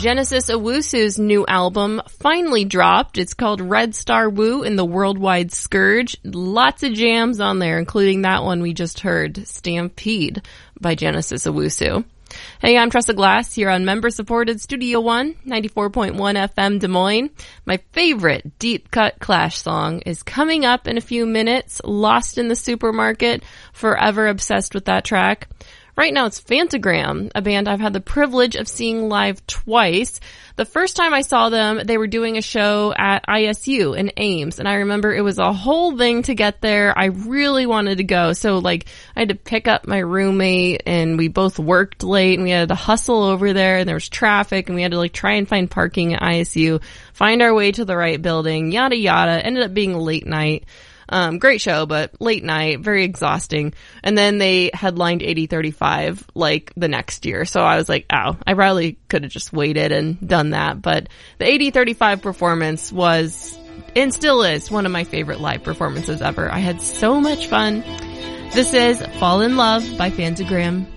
Genesis Owusu's new album finally dropped. It's called Red Star Woo and the Worldwide Scourge. Lots of jams on there, including that one we just heard, Stampede by Genesis Owusu. Hey, I'm Tressa Glass here on member-supported Studio One, 94.1 FM Des Moines. My favorite deep cut Clash song is coming up in a few minutes, Lost in the Supermarket, forever obsessed with that track. Right now it's Phantogram, a band I've had the privilege of seeing live twice. The first time I saw them, they were doing a show at ISU in Ames, and I remember it was a whole thing to get there. I really wanted to go, so I had to pick up my roommate, and we both worked late, and we had to hustle over there, and there was traffic, and we had to try and find parking at ISU, find our way to the right building, yada yada. Ended up being a late night. Great show, but late night, very exhausting. And then they headlined 8035 the next year. So I was like, oh, I probably could have just waited and done that. But the 8035 performance was, and still is, one of my favorite live performances ever. I had so much fun. This is Fall in Love by Phantogram.